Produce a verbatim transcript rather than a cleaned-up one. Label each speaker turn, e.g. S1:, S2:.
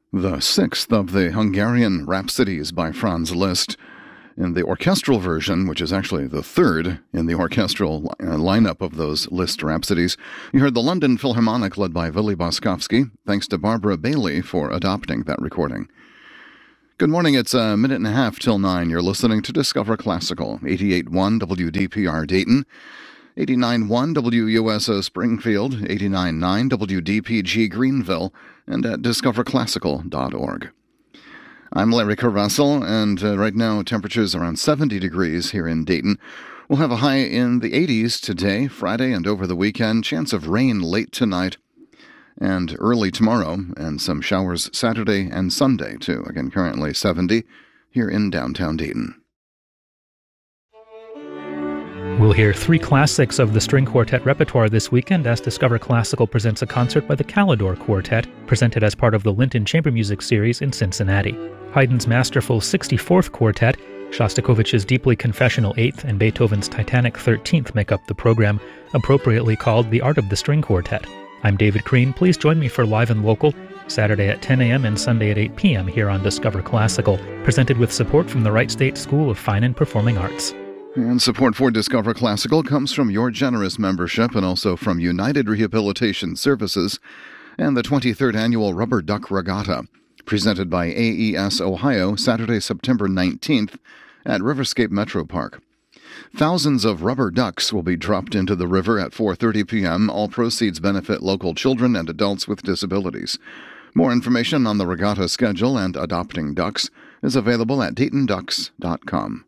S1: the sixth of the Hungarian Rhapsodies by Franz Liszt. In the orchestral version, which is actually the third in the orchestral uh, lineup of those Liszt Rhapsodies, you heard the London Philharmonic led by Willy Boskovsky. Thanks to Barbara Bailey for adopting that recording. Good morning, it's a minute and a half till nine. You're listening to Discover Classical, eighty-eight point one W D P R Dayton, eighty-nine point one W U S O Springfield, eighty-nine point nine W D P G Greenville, and at discover classical dot org. I'm Larry Carvassel, and uh, right now temperatures around seventy degrees here in Dayton. We'll have a high in the eighties today, Friday, and over the weekend. Chance of rain late tonight and early tomorrow, and some showers Saturday and Sunday, too. Again, currently seventy here in downtown Dayton.
S2: We'll hear three classics of the string quartet repertoire this weekend as Discover Classical presents a concert by the Calidore Quartet, presented as part of the Linton Chamber Music Series in Cincinnati. Haydn's masterful sixty-fourth Quartet, Shostakovich's deeply confessional eighth, and Beethoven's Titanic thirteenth make up the program, appropriately called The Art of the String Quartet. I'm David Crean. Please join me for Live and Local, Saturday at ten a.m. and Sunday at eight p.m. here on Discover Classical, presented with support from the Wright State School of Fine and Performing Arts.
S1: And support for Discover Classical comes from your generous membership and also from United Rehabilitation Services and the twenty-third Annual Rubber Duck Regatta, presented by A E S Ohio, Saturday, September nineteenth at Riverscape Metro Park. Thousands of rubber ducks will be dropped into the river at four thirty p.m. All proceeds benefit local children and adults with disabilities. More information on the regatta schedule and adopting ducks is available at dayton ducks dot com.